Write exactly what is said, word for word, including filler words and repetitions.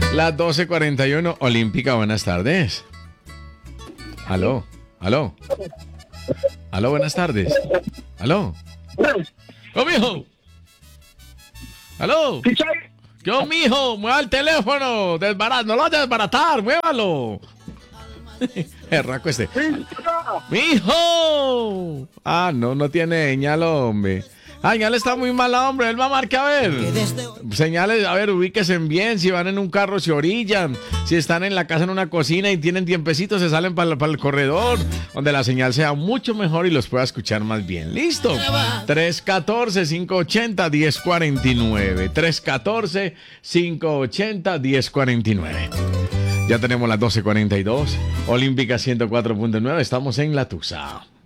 Las doce cuarenta y uno, Olímpica, buenas tardes. Aló, aló. Aló, buenas tardes. Aló. ¡Oh, mijo! ¡Aló! ¿Qué, oh, mijo? Mueva el teléfono. Desbarat, no lo vayas a desbaratar, muévalo. Erraco este. ¡Mijo! Ah, no, no tiene señal, hombre. Ah, señal está muy mala, hombre. Él va a marcar, a ver. Señales, a ver, ubíquense bien. Si van en un carro, se orillan. Si están en la casa, en una cocina y tienen tiempecito, se salen para, para el corredor, donde la señal sea mucho mejor y los pueda escuchar más bien. ¿Listo? tres uno cuatro, cinco ocho cero, uno cero cuatro nueve. tres uno cuatro, cinco ocho cero, uno cero cuatro nueve. Ya tenemos las doce cuarenta y dos. Olímpica ciento cuatro punto nueve. Estamos en La Tusa.